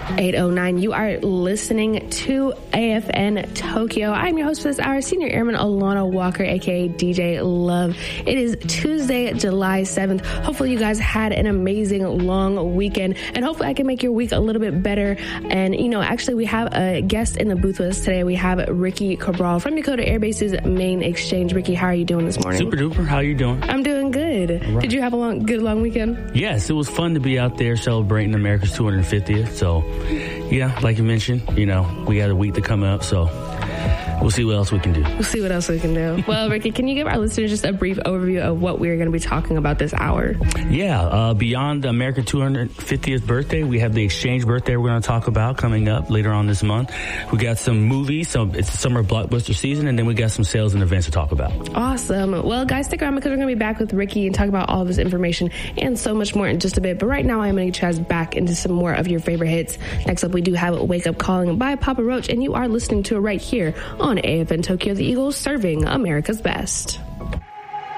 8:09. You are listening to AFN Tokyo. I'm your host for this hour, Senior Airman Alana Walker, aka DJ Love. It is Tuesday, July 7th. Hopefully you guys had an amazing long weekend, and hopefully I can make your week a little bit better. And, you know, actually we have a guest in the booth with us today. We have Ricky Cabral from Yokota Air Base's main exchange. Ricky, how are you doing this morning? Super duper. How are you doing? I'm doing good. Right. Did you have a good long weekend? Yes, it was fun to be out there celebrating America's 250th. So, yeah, like you mentioned, you know, we got a week to come up, so we'll see what else we can do. Well, Ricky, can you give our listeners just a brief overview of what we're going to be talking about this hour? Yeah, beyond America's 250th birthday, we have the exchange birthday we're going to talk about coming up later on this month. We got some movies, so it's the summer blockbuster season, and then we got some sales and events to talk about. Awesome. Well, guys, stick around because we're going to be back with Ricky and talk about all of his information and so much more in just a bit. But right now, I'm going to get you guys back into some more of your favorite hits. Next up, we do have Wake Up Calling by Papa Roach, and you are listening to it right here on AFN Tokyo, the Eagles serving America's best.